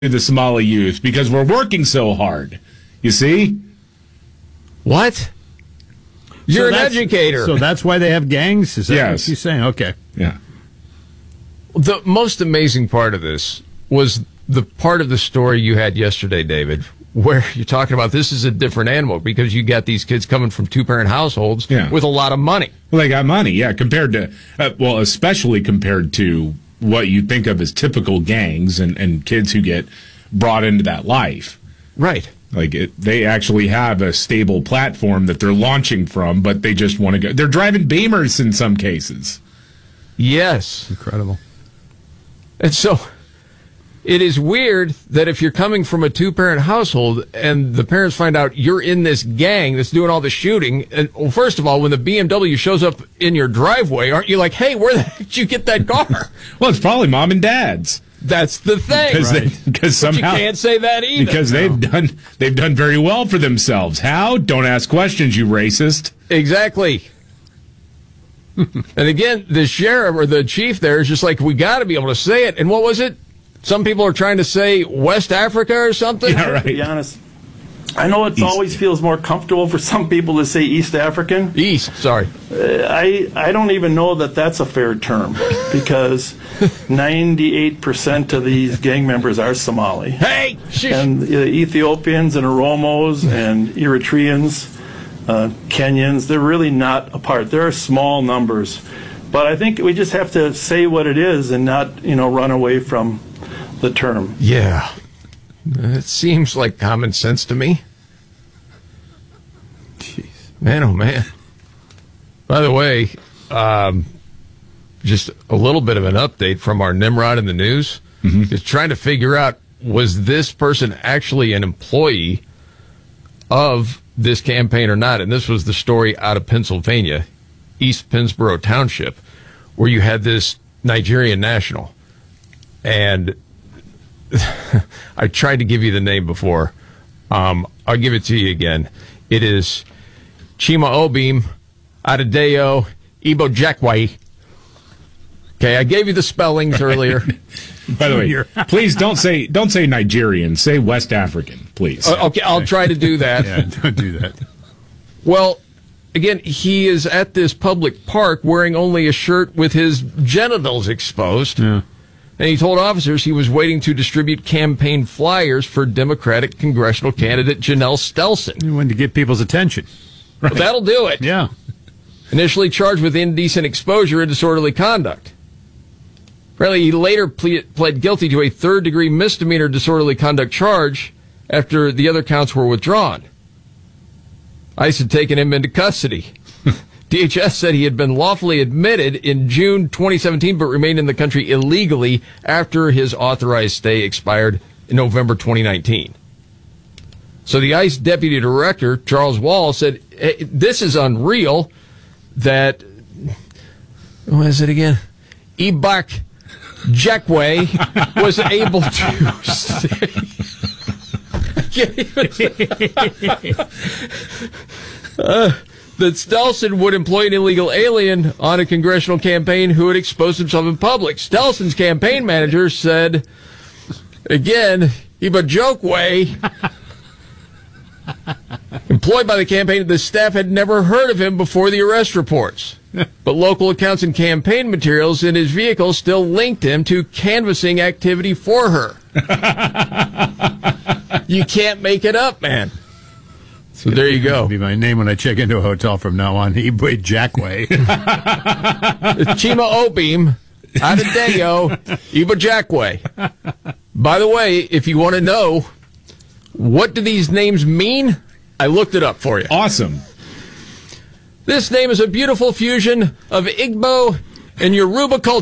the Somali youth because we're working so hard. You see? What? You're an educator. So that's why they have gangs? Is that Yes. what she's saying? Okay. Yeah. The most amazing part of this was the part of the story you had yesterday, David, where you're talking about this is a different animal because you got these kids coming from two-parent households with a lot of money. Well, they got money, yeah, compared to, especially compared to what you think of as typical gangs and kids who get brought into that life. Right. They actually have a stable platform that they're launching from, but they just want to go. They're driving Beamers in some cases. Yes. Incredible. And so it is weird that if you're coming from a two-parent household and the parents find out you're in this gang that's doing all the shooting, and well, first of all, when the BMW shows up in your driveway, aren't you like, hey, where the heck did you get that car? Well, it's probably mom and dad's. That's the thing. Because somehow you can't say that either. Because they've done very well for themselves. How? Don't ask questions, you racist. Exactly. And again, the sheriff or the chief there is just like, we got to be able to say it. And what was it? Some people are trying to say West Africa or something? Yeah, right. To be honest, I know it always feels more comfortable for some people to say East African. East, sorry. I don't even know that that's a fair term because 98% of these gang members are Somali. Hey! And Ethiopians and Oromos and Eritreans, Kenyans, they're really not apart. There are small numbers. But I think we just have to say what it is and not, run away from the term. Yeah. It seems like common sense to me. Jeez. Man, oh man. By the way, just a little bit of an update from our Nimrod in the news. Mm-hmm. Is trying to figure out, was this person actually an employee of this campaign or not? And this was the story out of Pennsylvania, East Pennsboro Township, where you had this Nigerian national. And I tried to give you the name before. I'll give it to you again. It is Chima Obim Adedeo Ibo Jekwe. Okay, I gave you the spellings earlier. By the way, please don't say Nigerian. Say West African, please. Okay, I'll try to do that. Yeah, don't do that. Well, again, he is at this public park wearing only a shirt with his genitals exposed. Yeah. And he told officers he was waiting to distribute campaign flyers for Democratic congressional candidate Janelle Stelson. You wanted to get people's attention. Well, that'll do it. Yeah. Initially charged with indecent exposure and disorderly conduct. Apparently, he later pled guilty to a third-degree misdemeanor disorderly conduct charge after the other counts were withdrawn. ICE had taken him into custody. DHS said he had been lawfully admitted in June 2017, but remained in the country illegally after his authorized stay expired in November 2019. So the ICE deputy director, Charles Wall, said, hey, this is unreal that, what is it again? Ibak Jekwe was able to stay. That Stelson would employ an illegal alien on a congressional campaign who had exposed himself in public. Stelson's campaign manager said, again, Iba Jokwe, employed by the campaign, the staff had never heard of him before the arrest reports. But local accounts and campaign materials in his vehicle still linked him to canvassing activity for her. You can't make it up, man. So there you go. That'll be my name when I check into a hotel from now on. Ibwe Jackway. Chima Obim Adedeo Iba Jackway. By the way, if you want to know what do these names mean, I looked it up for you. Awesome. This name is a beautiful fusion of Igbo and Yoruba culture.